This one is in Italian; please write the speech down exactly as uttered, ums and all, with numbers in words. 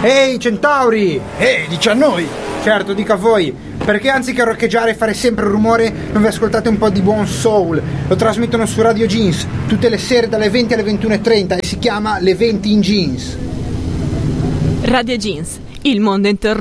Ehi centauri! Ehi, dici a noi! Certo, dica a voi, perché anziché roccheggiare e fare sempre rumore non vi ascoltate un po' di buon soul? Lo trasmettono su Radio Jeans tutte le sere dalle venti alle ventuno e trenta e si chiama Le venti in Jeans. Radio Jeans, il mondo intorno